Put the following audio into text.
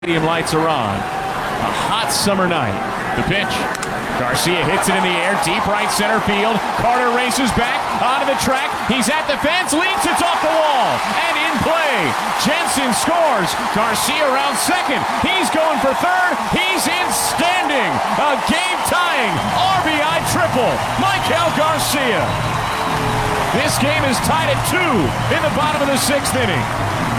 Stadium lights are on. A hot summer night. The pitch. Garcia hits it in the air, deep right center field. Carter races back onto the track. He's at the fence, leaps, it's off the wall, and in play. Jensen scores. Garcia around second. He's going for third. He's in standing. A game-tying RBI triple. Maikel Garcia. This game is tied at 2 in the bottom of the 6th inning.